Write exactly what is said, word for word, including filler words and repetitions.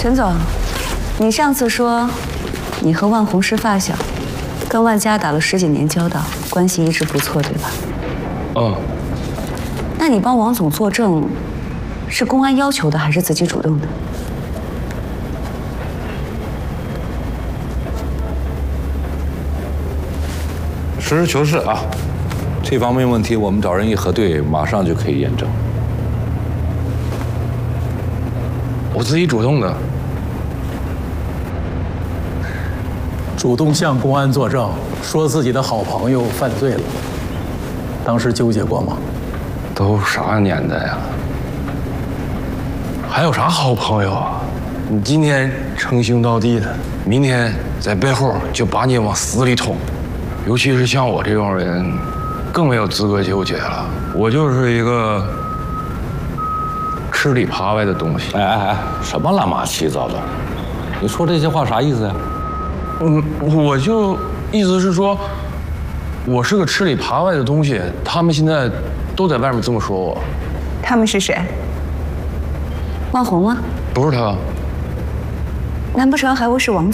陈总，你上次说你和万红是发小，跟万家打了十几年交道，关系一直不错，对吧？ 嗯。 那你帮王总作证，是公安要求的还是自己主动的？ 实事求是啊，这方面问题我们找人一核对，马上就可以验证。我自己主动的。 主动向公安作证，说自己的好朋友犯罪了，当时纠结过吗？ 都啥年代呀？还有啥好朋友啊？你今天称兄道弟的，明天在背后就把你往死里捅。尤其是像我这种人，更没有资格纠结了。我就是一个吃里扒外的东西。 哎哎哎，什么乱码七糟的？你说这些话啥意思呀？ 嗯，我就意思是说，我是个吃里扒外的东西。他们现在都在外面这么说我。 他们是谁？万红吗？ 不是他。 难不成还会是王总？